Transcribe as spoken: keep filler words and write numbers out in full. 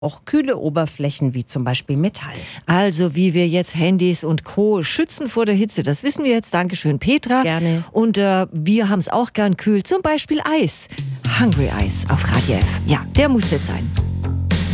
auch kühle Oberflächen wie zum Beispiel Metall. Also wie wir jetzt Handys und Co. schützen vor der Hitze, das wissen wir jetzt. Dankeschön, Petra. Gerne. Und äh, wir haben es auch gern kühl, zum Beispiel Eis. Hungry Eis auf Radio F. Ja, der muss jetzt sein.